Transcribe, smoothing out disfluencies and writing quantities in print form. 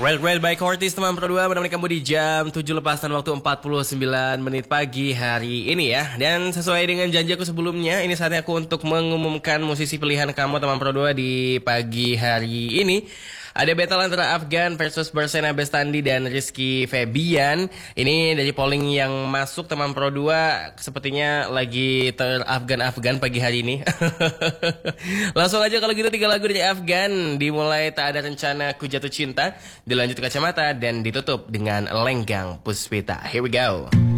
Well, by Cortis teman Pro 2 menemani kamu di jam 7 lepasan waktu 49 menit pagi hari ini ya. Dan sesuai dengan janji aku sebelumnya, ini saatnya aku untuk mengumumkan musisi pilihan kamu teman Pro 2 di pagi hari ini. Ada battle antara Afgan versus Bersena Bestandi dan Rizky Febian. Ini dari polling yang masuk teman Pro 2, sepertinya lagi ter-Afgan pagi hari ini. Langsung aja kalau gitu 3 lagu dari Afgan. Dimulai Tak Ada Rencana Ku Jatuh Cinta, dilanjut Kacamata, dan ditutup dengan Lenggang Puspita. Here we go.